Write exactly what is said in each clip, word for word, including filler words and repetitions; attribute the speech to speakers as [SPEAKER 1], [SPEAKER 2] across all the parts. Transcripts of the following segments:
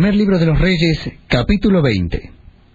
[SPEAKER 1] Primer libro de los Reyes, capítulo veinte.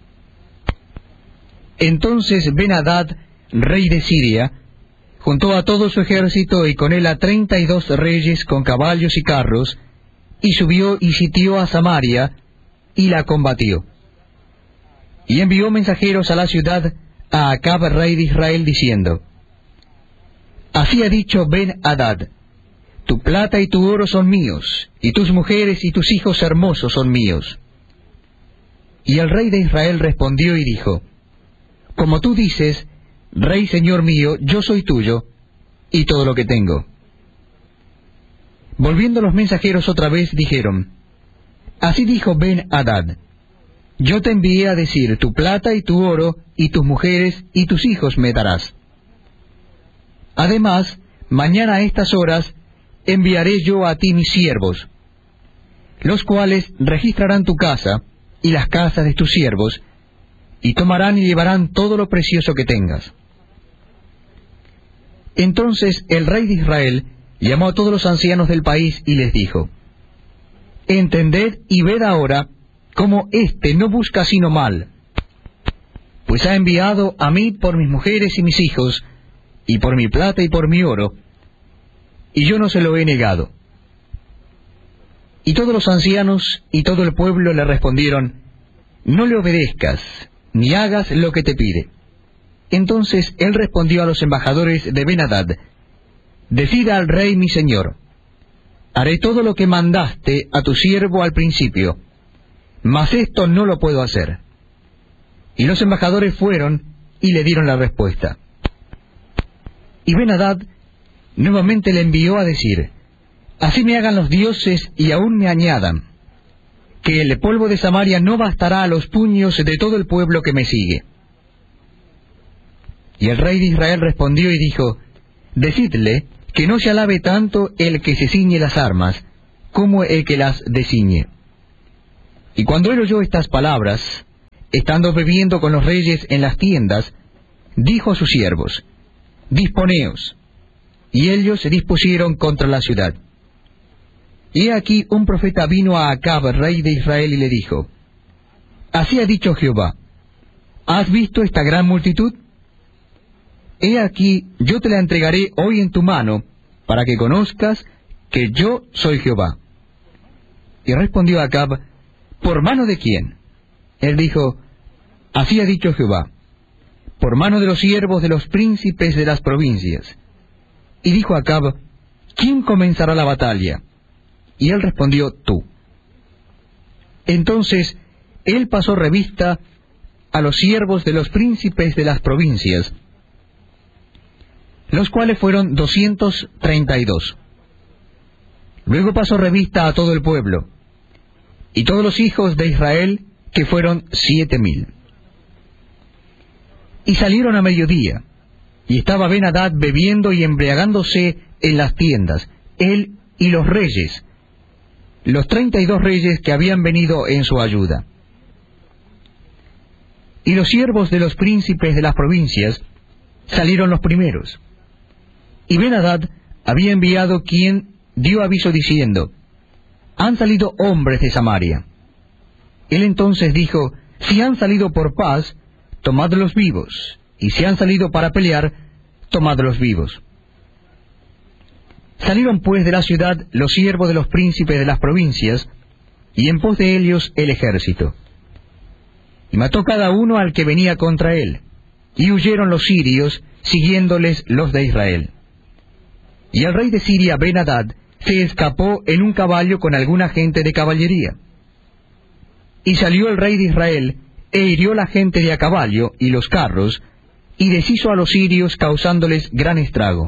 [SPEAKER 1] Entonces Ben-Hadad, rey de Siria, juntó a todo su ejército y con él a treinta y dos reyes con caballos y carros, y subió y sitió a Samaria, y la combatió. Y envió mensajeros a la ciudad a Acab, rey de Israel, diciendo: Así ha dicho Ben-Hadad: tu plata y tu oro son míos, y tus mujeres y tus hijos hermosos son míos. Y el rey de Israel respondió y dijo: Como tú dices, rey señor mío, yo soy tuyo, y todo lo que tengo. Volviendo los mensajeros otra vez, dijeron: Así dijo Ben-Hadad: Yo te envié a decir, tu plata y tu oro, y tus mujeres y tus hijos me darás. Además, mañana a estas horas enviaré yo a ti mis siervos, los cuales registrarán tu casa y las casas de tus siervos, y tomarán y llevarán todo lo precioso que tengas. Entonces el rey de Israel llamó a todos los ancianos del país y les dijo: Entended y ved ahora cómo éste no busca sino mal, pues ha enviado a mí por mis mujeres y mis hijos, y por mi plata y por mi oro, y yo no se lo he negado. Y todos los ancianos y todo el pueblo le respondieron: No le obedezcas, ni hagas lo que te pide. Entonces él respondió a los embajadores de Ben-Hadad: Decida al rey mi señor: haré todo lo que mandaste a tu siervo al principio, mas esto no lo puedo hacer. Y los embajadores fueron y le dieron la respuesta. Y Ben-Hadad nuevamente le envió a decir: Así me hagan los dioses y aún me añadan, que el polvo de Samaria no bastará a los puños de todo el pueblo que me sigue. Y el rey de Israel respondió y dijo: Decidle que no se alabe tanto el que se ciñe las armas, como el que las desciñe. Y cuando él oyó estas palabras, estando bebiendo con los reyes en las tiendas, dijo a sus siervos: Disponeos. Y ellos se dispusieron contra la ciudad. Y aquí un profeta vino a Acab, rey de Israel, y le dijo: Así ha dicho Jehová: ¿has visto esta gran multitud? He aquí, yo te la entregaré hoy en tu mano, para que conozcas que yo soy Jehová. Y respondió Acab: ¿por mano de quién? Él dijo: Así ha dicho Jehová: por mano de los siervos de los príncipes de las provincias. Y dijo Acab: ¿quién comenzará la batalla? Y él respondió: tú. Entonces él pasó revista a los siervos de los príncipes de las provincias, los cuales fueron doscientos treinta y dos. Luego pasó revista a todo el pueblo, y todos los hijos de Israel, que fueron siete mil. Y salieron a mediodía, y estaba Ben-Hadad bebiendo y embriagándose en las tiendas, él y los reyes, los treinta y dos reyes que habían venido en su ayuda. Y los siervos de los príncipes de las provincias salieron los primeros. Y Ben-Hadad había enviado quien dio aviso diciendo: han salido hombres de Samaria. Él entonces dijo: si han salido por paz, tomadlos vivos, y si han salido para pelear, tomadlos vivos. Salieron pues de la ciudad los siervos de los príncipes de las provincias, y en pos de ellos el ejército. Y mató cada uno al que venía contra él, y huyeron los sirios, siguiéndoles los de Israel. Y el rey de Siria, Ben-Hadad, se escapó en un caballo con alguna gente de caballería. Y salió el rey de Israel, e hirió la gente de a caballo y los carros, y deshizo a los sirios, causándoles gran estrago.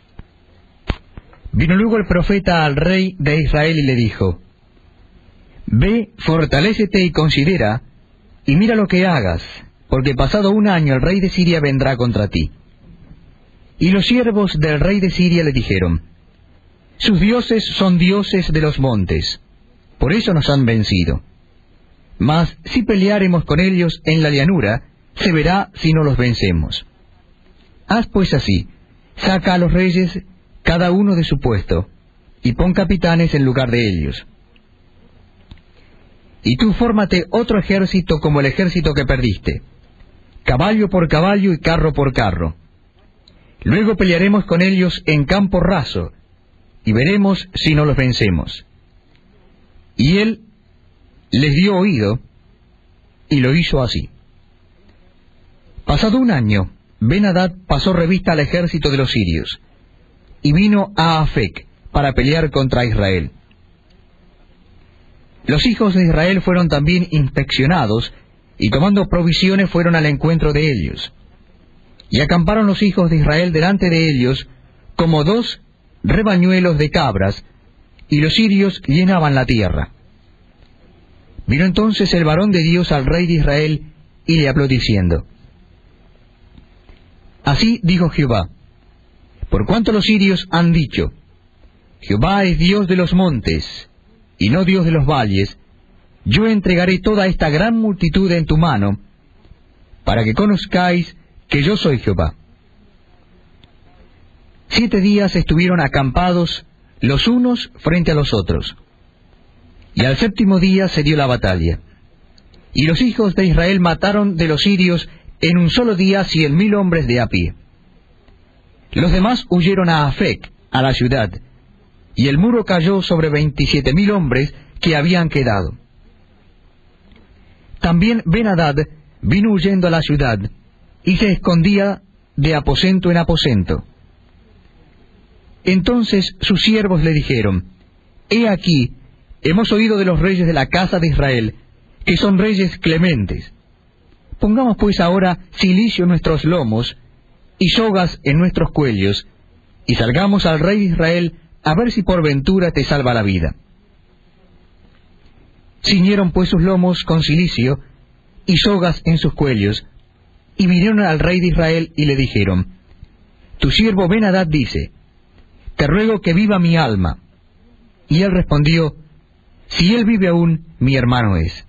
[SPEAKER 1] Vino luego el profeta al rey de Israel y le dijo: ve, fortalécete y considera, y mira lo que hagas, porque pasado un año el rey de Siria vendrá contra ti. Y los siervos del rey de Siria le dijeron: sus dioses son dioses de los montes, por eso nos han vencido. Mas si peleáremos con ellos en la llanura, se verá si no los vencemos. Haz pues así: saca a los reyes cada uno de su puesto, y pon capitanes en lugar de ellos. y tú fórmate otro ejército como el ejército que perdiste, caballo por caballo y carro por carro. Luego pelearemos con ellos en campo raso, y veremos si no los vencemos. Y él les dio oído, y lo hizo así. Pasado un año, Ben-Hadad pasó revista al ejército de los sirios, y vino a Afec para pelear contra Israel. Los hijos de Israel fueron también inspeccionados, y tomando provisiones fueron al encuentro de ellos. Y acamparon los hijos de Israel delante de ellos, como dos rebañuelos de cabras, y los sirios llenaban la tierra. Vino entonces el varón de Dios al rey de Israel, y le habló diciendo: Así dijo Jehová, por cuanto los sirios han dicho, Jehová es Dios de los montes, y no Dios de los valles, yo entregaré toda esta gran multitud en tu mano, para que conozcáis que yo soy Jehová. Siete días estuvieron acampados los unos frente a los otros, y al séptimo día se dio la batalla. Y los hijos de Israel mataron de los sirios en un solo día cien mil hombres de a pie. Los demás huyeron a Afec, a la ciudad, y el muro cayó sobre veintisiete mil hombres que habían quedado. También Ben-Hadad vino huyendo a la ciudad, y se escondía de aposento en aposento. Entonces sus siervos le dijeron: He aquí, hemos oído de los reyes de la casa de Israel, que son reyes clementes. Pongamos pues ahora cilicio en nuestros lomos, y sogas en nuestros cuellos, y salgamos al rey de Israel, a ver si por ventura te salva la vida. Ciñeron pues sus lomos con cilicio, y sogas en sus cuellos, y vinieron al rey de Israel, y le dijeron: Tu siervo Ben-Hadad dice, te ruego que viva mi alma. Y él respondió: Si él vive aún, mi hermano es.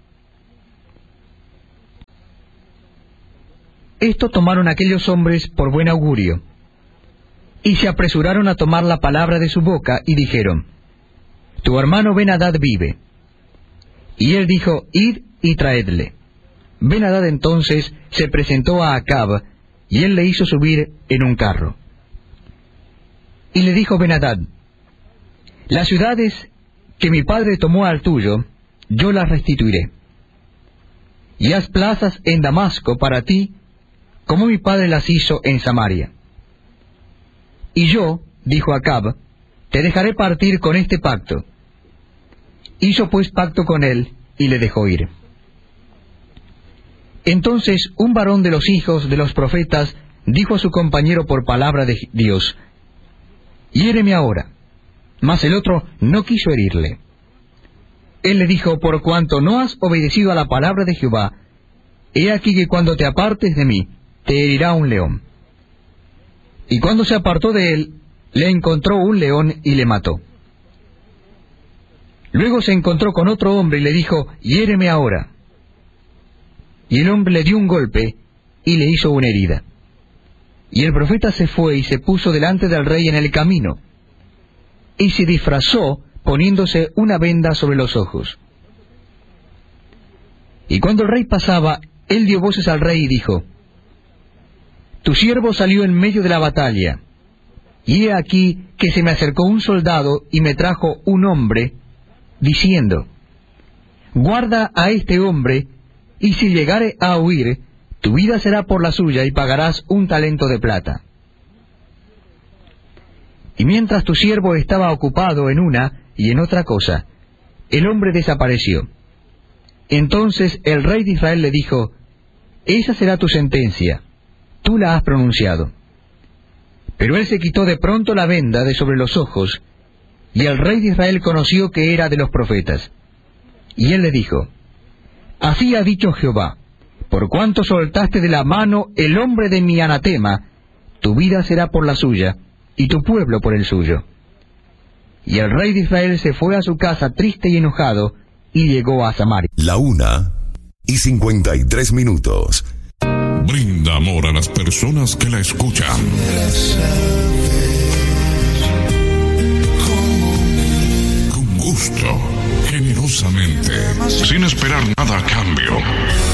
[SPEAKER 1] Esto tomaron aquellos hombres por buen augurio, y se apresuraron a tomar la palabra de su boca, y dijeron: Tu hermano Ben-Hadad vive. Y él dijo: Id y traedle. Ben-Hadad entonces se presentó a Acab, y él le hizo subir en un carro. Y le dijo Ben-Hadad: Las ciudades que mi padre tomó al tuyo, yo las restituiré. Y haz plazas en Damasco para ti, como mi padre las hizo en Samaria. Y yo, dijo Acab, te dejaré partir con este pacto. Hizo pues pacto con él, y le dejó ir. Entonces un varón de los hijos de los profetas dijo a su compañero por palabra de Dios: Hiéreme ahora. Mas el otro no quiso herirle. Él le dijo: Por cuanto no has obedecido a la palabra de Jehová, he aquí que cuando te apartes de mí, te herirá un león. Y cuando se apartó de él, le encontró un león y le mató. Luego se encontró con otro hombre y le dijo: Hiéreme ahora. Y el hombre le dio un golpe y le hizo una herida. Y el profeta se fue y se puso delante del rey en el camino, y se disfrazó poniéndose una venda sobre los ojos. Y cuando el rey pasaba, él dio voces al rey y dijo: Tu siervo salió en medio de la batalla, y he aquí que se me acercó un soldado y me trajo un hombre, diciendo: Guarda a este hombre, y si llegare a huir, tu vida será por la suya y pagarás un talento de plata. Y mientras tu siervo estaba ocupado en una y en otra cosa, el hombre desapareció. Entonces el rey de Israel le dijo: Esa será tu sentencia, tú la has pronunciado. Pero él se quitó de pronto la venda de sobre los ojos, y el rey de Israel conoció que era de los profetas. Y él le dijo: Así ha dicho Jehová, por cuanto soltaste de la mano el hombre de mi anatema, tu vida será por la suya, y tu pueblo por el suyo. Y el rey de Israel se fue a su casa triste y enojado, y llegó a Samaria.
[SPEAKER 2] La una y cincuenta y tres minutos.
[SPEAKER 3] Brinda amor a las personas que la escuchan. Con gusto. generosamente, sin esperar nada a cambio.